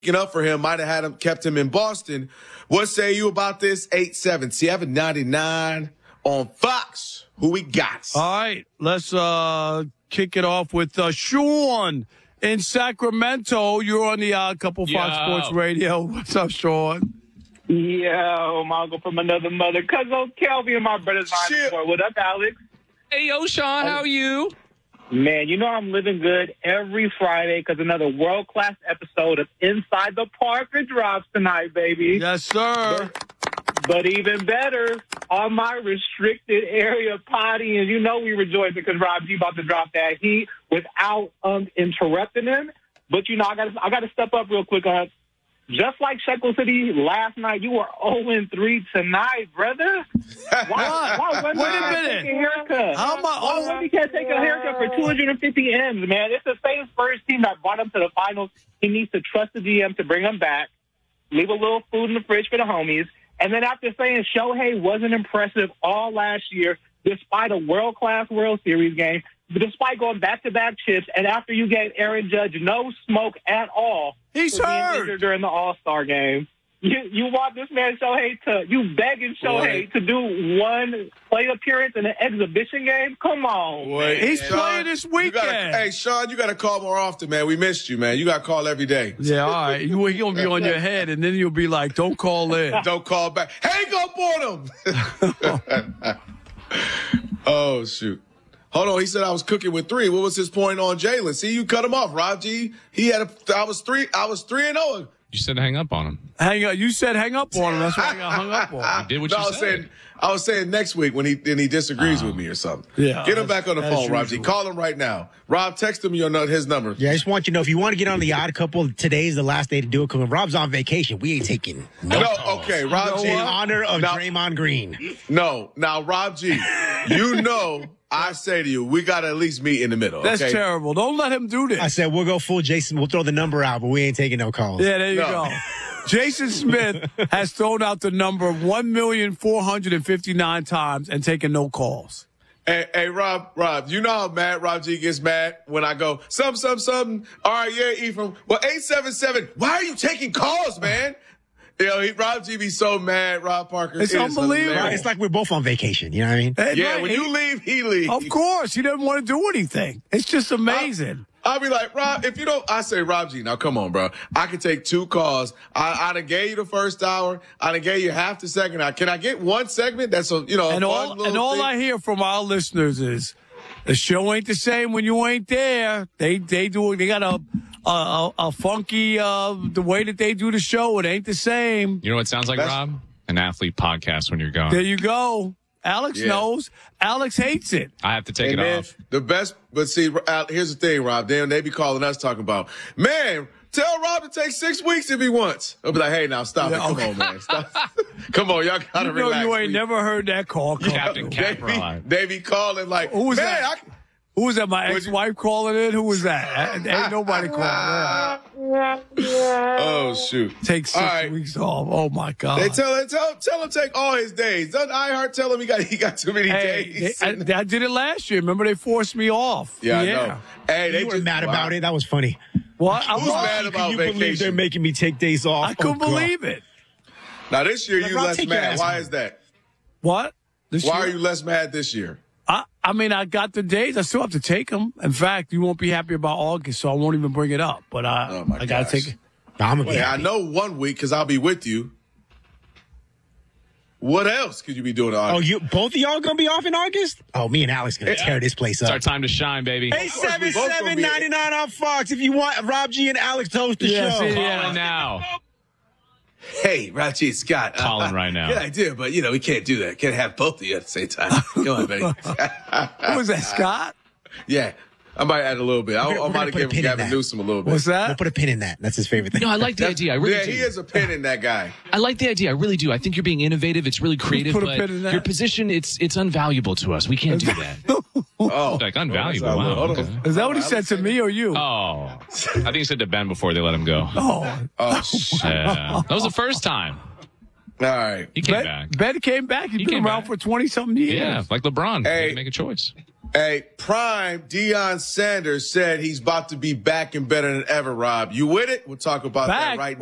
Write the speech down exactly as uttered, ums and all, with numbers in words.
up for him might have had him kept him in Boston. What say you about this? eight seven seven ninety-nine on Fox. Who we got? All right, let's uh, kick it off with uh, Sean in Sacramento. You're on the Odd Couple Fox Yo. Sports Radio. What's up, Sean? Yo, my uncle from another mother. Cousin Kelby and my brother's Shit. nine. What up, Alex? Hey, yo, Sean, how are you? Man, you know I'm living good every Friday because another world-class episode of Inside the Parker drops tonight, baby. Yes, sir. But even better, on my restricted area potty, and you know we rejoice because Rob G about to drop that heat without um, interrupting him. But you know I got I got to step up real quick on. Just like Shekel City last night, you were oh and three tonight, brother. Why? Why Wemby Wait a can't minute. take a haircut? How am I- Why Wemby can't take a haircut for two hundred fifty M's, man? It's the same Spurs team that brought him to the finals. He needs to trust the G M to bring him back, leave a little food in the fridge for the homies, and then after saying Shohei wasn't impressive all last year, despite a world-class World Series game, despite going back-to-back chips, and after you gave Aaron Judge no smoke at all He's for being hurt. injured during the All-Star game, you you want this man Shohei to, you begging Shohei Boy. to do one play appearance in an exhibition game? Come on. Boy, He's Sean, playing this you gotta- weekend. hey, Sean, you got to call more often, man. We missed you, man. You got to call every day. Yeah, all right. You, he going to be on your head, and then you'll be like, don't call in. Don't call back. Hang up on him. Oh, shoot. Hold on. He said I was cooking with three. What was his point on Jalen? See, you cut him off, Rob G. He had a, I was three, I was three and oh. You said hang up on him. Hang up. You said hang up on him. That's why I got hung up on. You did what No, you I was said. saying, I was saying next week when he then he disagrees with me or something. Yeah, Get him back on the as phone, Rob G. usual. Call him right now. Rob, text him your nu- his number. Yeah, I just want you to know if you want to get on the Odd Couple, today's the last day to do it because Rob's on vacation. We ain't taking no. No, calls. okay, Rob G. In honor of Now- Draymond Green. No, now Rob G. You know, I say to you, we got to at least meet in the middle. That's okay? terrible. Don't let him do this. I said we'll go full Jason. We'll throw the number out, but we ain't taking no calls. Yeah, there you No. go. Jason Smith has thrown out the number one million four hundred fifty-nine times and taken no calls. Hey, hey, Rob, Rob, you know how mad Rob G gets mad when I go, something, something, something. All right, yeah, Ephraim. Well, eight seven seven, why are you taking calls, man? You know, he, Rob G be so mad, Rob Parker. It's It is unbelievable. hilarious. It's like we're both on vacation. You know what I mean? Hey, Yeah, right, when he- you leave, he leaves. Of course, he doesn't want to do anything. It's just amazing. I'll be like, Rob, if you don't, I say, Rob G, now come on, bro. I can take two calls. I, I done gave you the first hour. I done gave you half the second hour. Can I get one segment? That's a, you know, a and fun all little and all thing? I hear from our listeners is the show ain't the same when you ain't there. They they do they got a a, a, a funky uh, the way that they do the show. It ain't the same. You know what it sounds like, That's- Rob? An athlete podcast when you're gone. There you go. Alex Yeah. knows. Alex hates it. I have to take Hey, it man, off. the best, but see, Al, here's the thing, Rob. Damn, they be calling us talking about, man, tell Rob to take six weeks if he wants. I'll be like, hey, now stop Yeah, it. Come okay. on, man. Stop. Come on, y'all gotta You know relax. you ain't We- never heard that call come Captain through. They Caprod. be, they be calling like, Who was man, that? I, Who was that? My What'd you- ex-wife calling in? Who was that? Ain't nobody calling. Yeah. oh, shoot. Take six All right. weeks off. Oh my God. They tell him, tell, tell him take all his days. Doesn't iHeart tell him he got, he got too many Hey, days? they, I, I did it last year. Remember they forced me off. yeah, I know. Hey, they You were just, mad wow. about it. That was funny. What? I Who's was. mad Can about you believe they're vacation? making me take days off? I couldn't Oh, God. believe it. Now this year you Rob, less take your mad. ass Why home. is that? What? This Why year? are you less mad this year? I, I mean, I got the days. I still have to take them. In fact, you won't be happy about August, so I won't even bring it up. But I, Oh, my I gotta gosh. take it. I'm gonna be Yeah, I happy. know one week because I'll be with you. What else could you be doing? Oh, you both of y'all gonna be off in August? Oh, me and Alex gonna tear this place It's our up. time to shine, baby. Eight course, seven we both gonna seven be- ninety nine on Fox. If you want Rob G and Alex to host the Yeah, show. see, Call yeah. in now. Hey, Raji Scott. Calling right now. Good idea, but you know we can't do that. Can't have both of you at the same time. Come on, baby. Who was that, Scott? Yeah, I might add a little bit. I, We're gonna- I we're might gonna have put a given pin in Gavin that. Newsom a little bit. What's We'll that? put a pin in that. That's his favorite thing. No, I like the idea. I really yeah, do. he is a pin in that guy. I like the idea. I really do. I think you're being innovative. It's really creative. Put a but pin in that. your position, it's it's unvaluable to us. We can't do that. Oh, Like, oh, unvaluable. that's- Wow, hold on. okay. Is that what he said to me or you? Oh, I think he said to Ben before they let him go. Oh, Oh, shit. Yeah. That was the first time All right. he came Ben, back. Ben came back. He's He been came around back. for twenty something years. Yeah, like LeBron. Hey. He had to make a choice. Hey, prime Deion Sanders said he's about to be back and better than ever, Rob. You with it? We'll talk about Back? that right now.